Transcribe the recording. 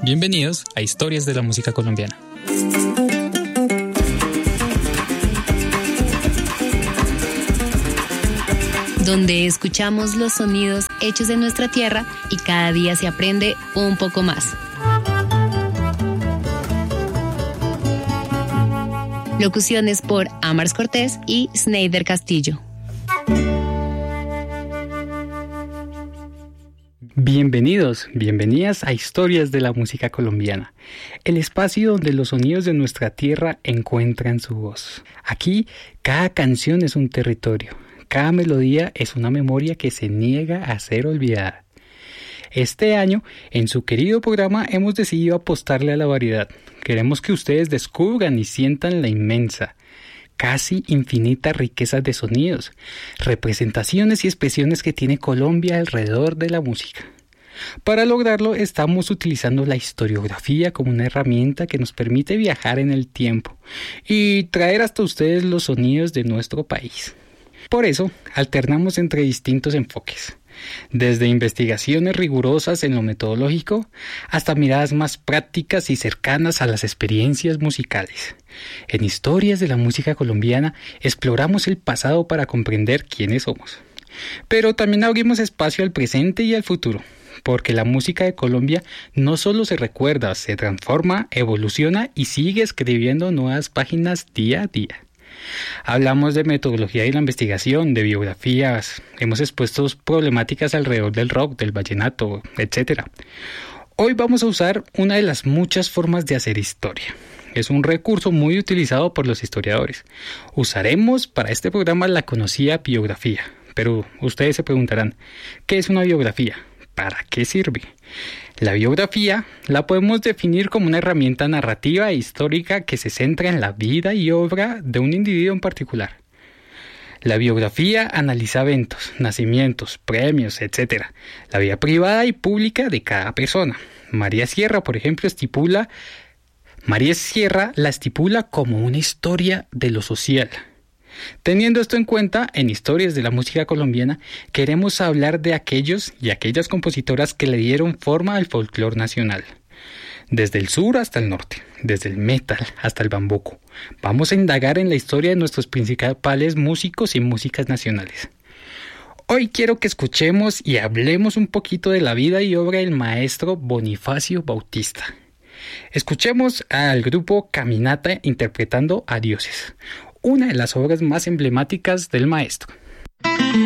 Bienvenidos a Historias de la Música Colombiana. Donde escuchamos los sonidos hechos en nuestra tierra y cada día se aprende un poco más. Locuciones por Amars Cortés y Sneider Castillo. Bienvenidas a Historias de la Música Colombiana, el espacio donde los sonidos de nuestra tierra encuentran su voz. Aquí, cada canción es un territorio, cada melodía es una memoria que se niega a ser olvidada. Este año, en su querido programa, hemos decidido apostarle a la variedad. Queremos que ustedes descubran y sientan la inmensa, casi infinita riqueza de sonidos, representaciones y expresiones que tiene Colombia alrededor de la música. Para lograrlo, estamos utilizando la historiografía como una herramienta que nos permite viajar en el tiempo y traer hasta ustedes los sonidos de nuestro país. Por eso, alternamos entre distintos enfoques, desde investigaciones rigurosas en lo metodológico hasta miradas más prácticas y cercanas a las experiencias musicales. En Historias de la Música Colombiana exploramos el pasado para comprender quiénes somos, pero también abrimos espacio al presente y al futuro, porque la música de Colombia no solo se recuerda, se transforma, evoluciona y sigue escribiendo nuevas páginas día a día. Hablamos de metodología y la investigación, de biografías, hemos expuesto problemáticas alrededor del rock, del vallenato, etc. Hoy vamos a usar una de las muchas formas de hacer historia. Es un recurso muy utilizado por los historiadores. Usaremos para este programa la conocida biografía, pero ustedes se preguntarán, ¿qué es una biografía? ¿Para qué sirve? La biografía la podemos definir como una herramienta narrativa e histórica que se centra en la vida y obra de un individuo en particular. La biografía analiza eventos, nacimientos, premios, etc., la vida privada y pública de cada persona. María Sierra, por ejemplo, la estipula como una historia de lo social. Teniendo esto en cuenta, en Historias de la Música Colombiana queremos hablar de aquellos y aquellas compositoras que le dieron forma al folclore nacional. Desde el sur hasta el norte, desde el metal hasta el bambuco. Vamos a indagar en la historia de nuestros principales músicos y músicas nacionales. Hoy quiero que escuchemos y hablemos un poquito de la vida y obra del maestro Bonifacio Bautista. Escuchemos al grupo Caminata interpretando a Dioses, una de las obras más emblemáticas del maestro.